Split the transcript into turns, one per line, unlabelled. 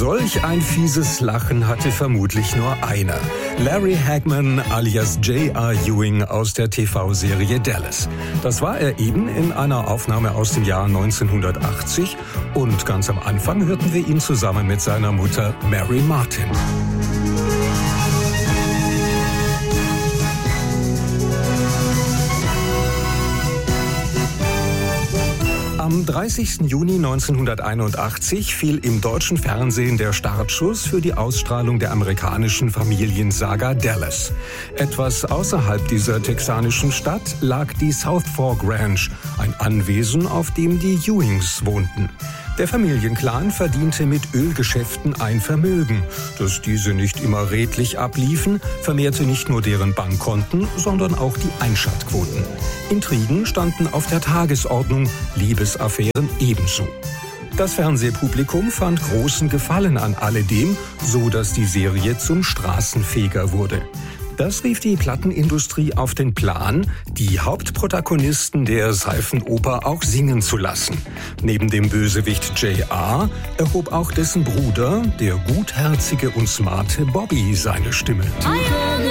Solch ein fieses Lachen hatte vermutlich nur einer. Larry Hagman alias J.R. Ewing aus der TV-Serie Dallas. Das war er eben in einer Aufnahme aus dem Jahr 1980 und ganz am Anfang hörten wir ihn zusammen mit seiner Mutter Mary Martin. Am 30. Juni 1981 fiel im deutschen Fernsehen der Startschuss für die Ausstrahlung der amerikanischen Familiensaga Dallas. Etwas außerhalb dieser texanischen Stadt lag die South Fork Ranch, ein Anwesen, auf dem die Ewings wohnten. Der Familienclan verdiente mit Ölgeschäften ein Vermögen. Dass diese nicht immer redlich abliefen, vermehrte nicht nur deren Bankkonten, sondern auch die Einschaltquoten. Intrigen standen auf der Tagesordnung, Liebesaffären ebenso. Das Fernsehpublikum fand großen Gefallen an alledem, so dass die Serie zum Straßenfeger wurde. Das rief die Plattenindustrie auf den Plan, die Hauptprotagonisten der Seifenoper auch singen zu lassen. Neben dem Bösewicht J.R. erhob auch dessen Bruder, der gutherzige und smarte Bobby, seine Stimme.